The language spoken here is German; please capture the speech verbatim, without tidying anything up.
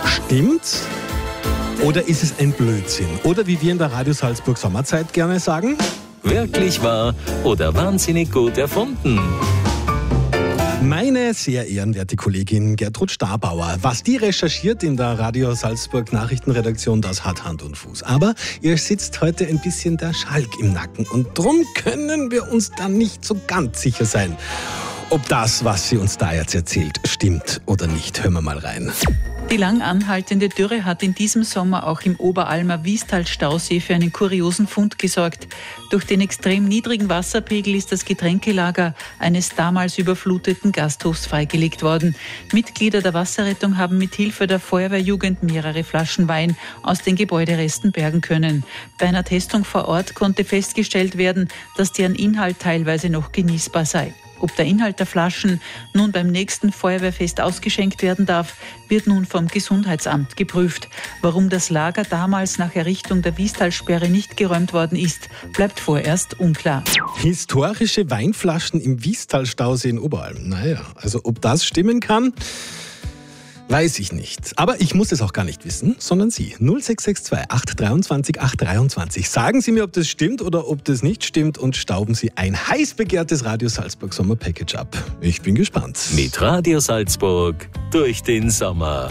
Stimmt's? Oder ist es ein Blödsinn? Oder wie wir in der Radio Salzburg Sommerzeit gerne sagen: Wirklich wahr oder wahnsinnig gut erfunden? Meine sehr ehrenwerte Kollegin Gertrud Starbauer, was die recherchiert in der Radio Salzburg Nachrichtenredaktion, das hat Hand und Fuß. Aber ihr sitzt heute ein bisschen der Schalk im Nacken und drum können wir uns dann nicht so ganz sicher sein, ob das, was sie uns da jetzt erzählt, stimmt oder nicht. Hören wir mal rein. Die lang anhaltende Dürre hat in diesem Sommer auch im Oberalmer Wiestal-Stausee für einen kuriosen Fund gesorgt. Durch den extrem niedrigen Wasserpegel ist das Getränkelager eines damals überfluteten Gasthofs freigelegt worden. Mitglieder der Wasserrettung haben mit Hilfe der Feuerwehrjugend mehrere Flaschen Wein aus den Gebäuderesten bergen können. Bei einer Testung vor Ort konnte festgestellt werden, dass deren Inhalt teilweise noch genießbar sei. Ob der Inhalt der Flaschen nun beim nächsten Feuerwehrfest ausgeschenkt werden darf, wird nun vom Gesundheitsamt geprüft. Warum das Lager damals nach Errichtung der Wiestalsperre nicht geräumt worden ist, bleibt vorerst unklar. Historische Weinflaschen im Wiestal-Stausee in Oberalm. Naja, also ob das stimmen kann, weiß ich nicht. Aber ich muss es auch gar nicht wissen, sondern Sie. null sechs sechs zwei acht zwei acht acht drei. Sagen Sie mir, ob das stimmt oder ob das nicht stimmt und stauben Sie ein heiß begehrtes Radio Salzburg Sommer Package ab. Ich bin gespannt. Mit Radio Salzburg durch den Sommer.